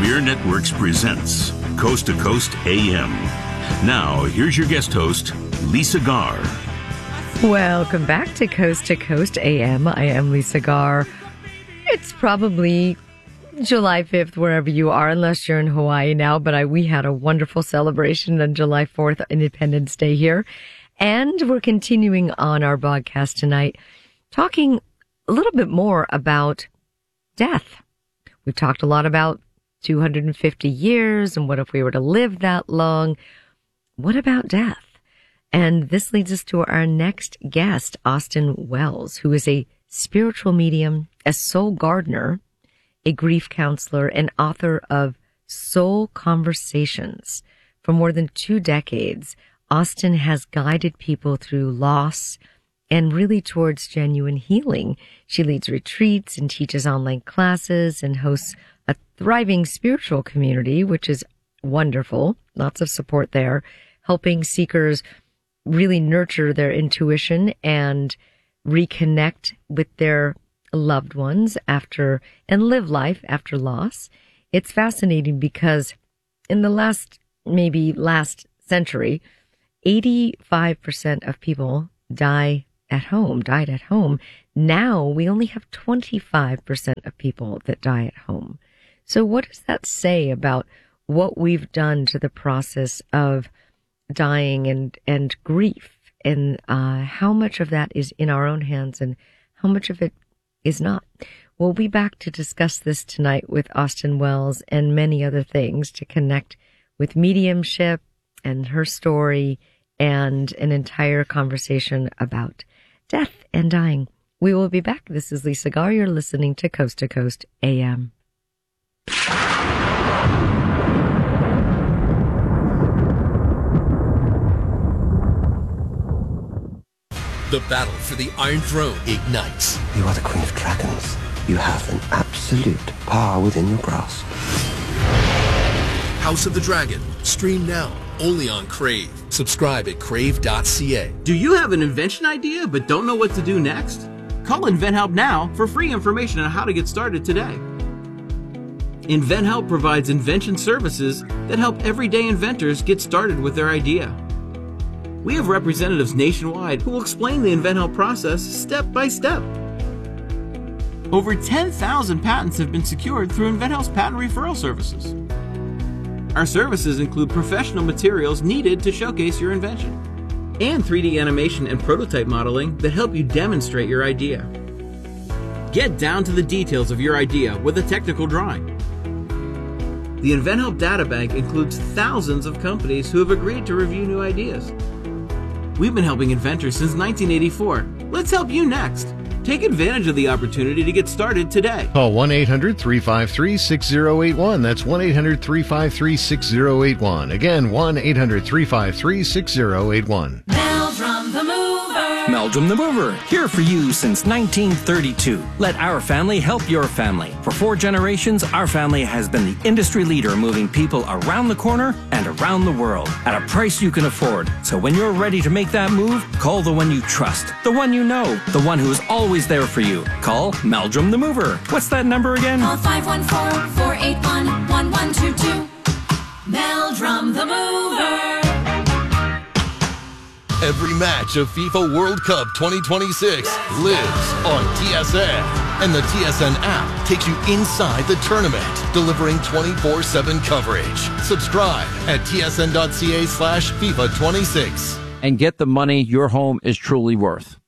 Premier Networks presents Coast to Coast AM. Now, here's your guest host, Lisa Garr. Welcome back to Coast AM. I am Lisa Garr. It's probably July 5th, wherever you are, unless you're in Hawaii now. But we had a wonderful celebration on July 4th, Independence Day here. And we're continuing on our broadcast tonight, talking a little bit more about death. We've talked a lot about 250 years and what if we were to live that long? What about death? And this leads us to our next guest, Austin Wells, who is a spiritual medium, a soul gardener, a grief counselor, and author of Soul Conversations. For more than 2 decades, Austin has guided people through loss and really towards genuine healing. She leads retreats and teaches online classes and hosts a thriving spiritual community, which is wonderful. Lots of support there, helping seekers really nurture their intuition and reconnect with their loved ones and live life after loss. It's fascinating because in the last century, 85% of people died at home. Now we only have 25% of people that die at home. So what does that say about what we've done to the process of dying and grief, and how much of that is in our own hands and how much of it is not? We'll be back to discuss this tonight with Austin Wells and many other things to connect with mediumship and her story and an entire conversation about death and dying. We will be back. This is Lisa Garr. You're listening to Coast AM. The battle for the Iron Throne ignites. You are the Queen of Dragons. You have an absolute power within your grasp. House of the Dragon. Stream now, only on Crave. Subscribe at crave.ca. Do you have an invention idea but don't know what to do next? Call InventHelp now for free information on how to get started today. InventHelp provides invention services that help everyday inventors get started with their idea. We have representatives nationwide who will explain the InventHelp process step by step. Over 10,000 patents have been secured through InventHelp's patent referral services. Our services include professional materials needed to showcase your invention, and 3D animation and prototype modeling that help you demonstrate your idea. Get down to the details of your idea with a technical drawing. The InventHelp Databank includes thousands of companies who have agreed to review new ideas. We've been helping inventors since 1984. Let's help you next. Take advantage of the opportunity to get started today. Call 1-800-353-6081. That's 1-800-353-6081. Again, 1-800-353-6081. Meldrum the Mover, here for you since 1932. Let our family help your family. For 4 generations, our family has been the industry leader moving people around the corner and around the world at a price you can afford. So when you're ready to make that move, call the one you trust, the one you know, the one who is always there for you. Call Meldrum the Mover. What's that number again? Call 514-481-1122. Meldrum the Mover. Every match of FIFA World Cup 2026 lives on TSN. And the TSN app takes you inside the tournament, delivering 24/7 coverage. Subscribe at tsn.ca/FIFA26. And get the money your home is truly worth.